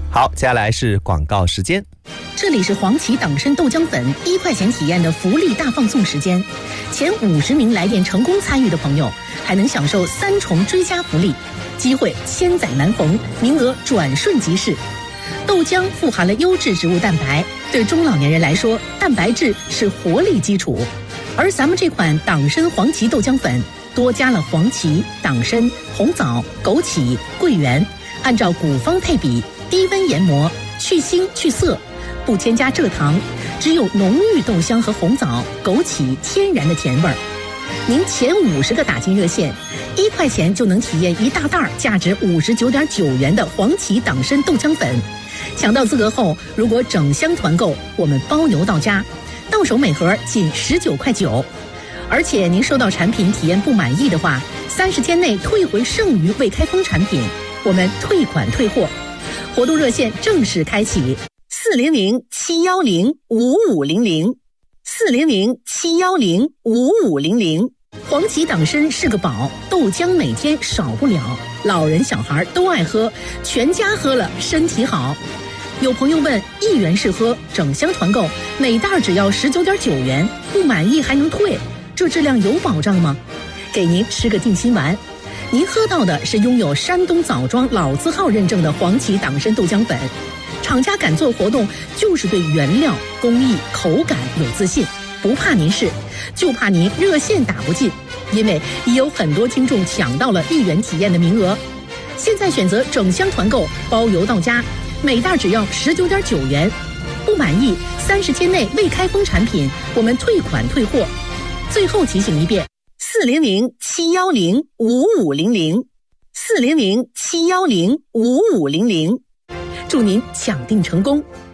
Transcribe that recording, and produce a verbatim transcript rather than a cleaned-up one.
好，接下来是广告时间。 这里是黄芪党参豆浆粉一块钱体验的福利大放送时间，前五十名来电成功参与的朋友还能享受三重追加福利，机会千载难逢，名额转瞬即逝。豆浆富含了优质植物蛋白，对中老年人来说，蛋白质是活力基础。而咱们这款党参黄芪豆浆粉多加了黄芪、党参、红枣、枸杞、桂圆，按照古方配比，低温研磨，去腥去涩，不添加蔗糖，只有浓郁豆香和红枣、枸杞天然的甜味儿。您前五十个打进热线，一块钱就能体验一大袋价值五十九点九元的黄芪党参豆浆粉。抢到资格后，如果整箱团购，我们包邮到家，到手每盒仅十九块九。而且您收到产品体验不满意的话，三十天内退回剩余未开封产品，我们退款退货。活动热线正式开启，四零零七幺零五五零零，四零零七幺零五五零零。黄芪党参是个宝，豆浆每天少不了，老人小孩都爱喝，全家喝了身体好。有朋友问，一元试喝整箱团购，每袋只要十九点九元，不满意还能退，这质量有保障吗？给您吃个定心丸，您喝到的是拥有山东枣庄老字号认证的黄芪党参豆浆粉。厂家敢做活动，就是对原料、工艺、口感有自信，不怕您试，就怕您热线打不进，因为已有很多听众抢到了一元体验的名额。现在选择整箱团购，包邮到家，每袋只要十九点九元，不满意三十天内未开封产品，我们退款退货。最后提醒一遍，四零零七幺零五五零零，四零零七幺零五五零零，祝您抢订成功。